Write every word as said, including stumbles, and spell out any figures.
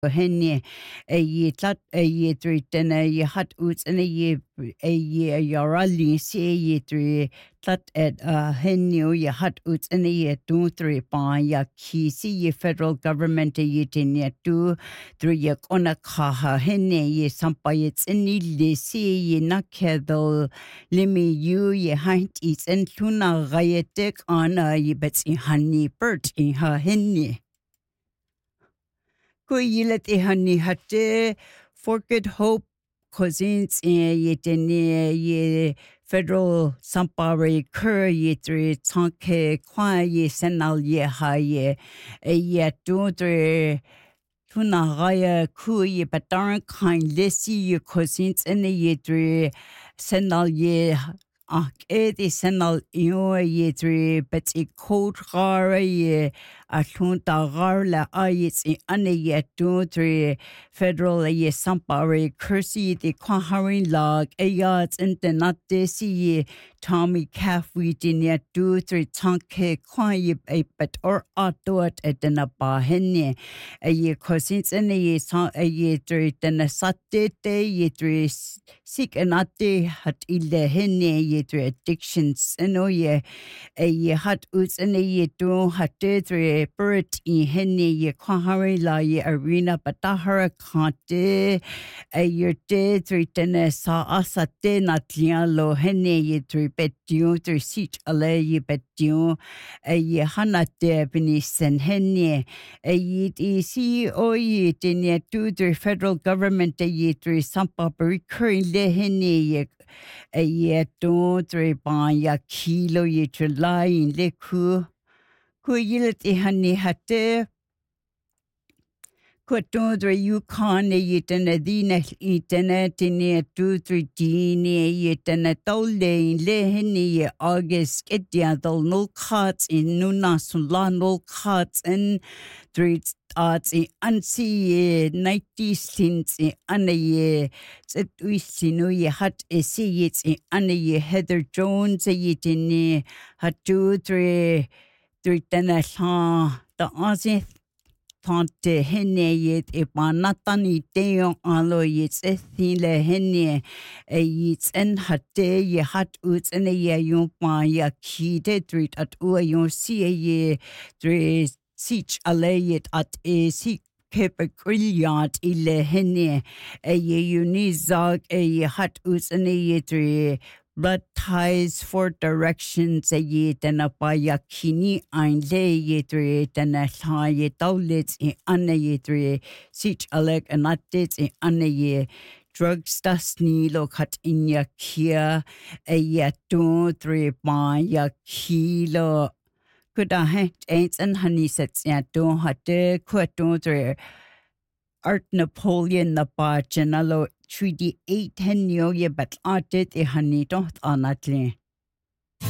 Henny a ye tat a ye three ten a ye hot oots and a ye a ye a yarali see ye three tat at a henny ye hot oots and a ye two three pa ya ki see ye federal government a ye tin ye two three ye kona kaha henny ye sampa ye tsini le see ye nakedal limi you ye haint eats and tuna gayetek on a ye bets in honey bird in her henny. Ko yilet e hani hatte Forked Hope cousins e yetene ye federal sampare kur ye tre tanke kwa ye senal ye ha ye e ye tudre tuna raya ku ye patan kind lesi ye cousins and ye tre senal ye Ach, e di senal io ye tre bet i code rara ye a tunta rara a ye si ane ye tu tre federal ye sampare kursi di kwaharin lag e ya tsinte nate si ye Tommy Caffrey din ye tu tre tanke kwa ye e bet or atuat e dena ba henne e ye cousins ane ye sa e ye tre dena sate te ye tre sik anate hat ille henne ye tre addictions ano ye e ye hat uts and ye do hat tre bird in henne ye kwahari la ye arena patahara kante e ye te tre tene sa asate natlia lo henne ye tre betiu tre sit ale ye betiu e ye hanate benisen henne e ye di C E O ye tene to the federal government e ye tre sampa recurring le henne ye e ye do tre ban ya kilo ye July in le ku ku yilet e hani hatte ku tondre Yukon e ye tene dina i tene tene two three dine ye tene tole in le henne ye August ketia dol no cuts in nuna sula no cuts in three arts in ansi ye ninety since in ane ye set we sino ye hat e see it's in ane ye Heather Jones e ye tene hat two three three tene sa the ansi tante henne ye e panatani teo alo ye tsethile henne e ye tsen hatte ye hat uts ene ye yon pa ya kite treat at u yon si ye tre sich allayet at e si kepe grilliant ile henne e ye unizag e ye hat uts ene ye tre blood ties for directions a ye tena pa yakini ein le ye tre tena sa ye taulets in ane ye tre sich alek anatet in ane ye drugs stasni lo kat in ya kia a ye two three pa ya kilo could I have ain't and honey sets ya don't have to quit don't Art Napoleon na pa janalo treaty eight ten yo ye but arted e honey don't anatli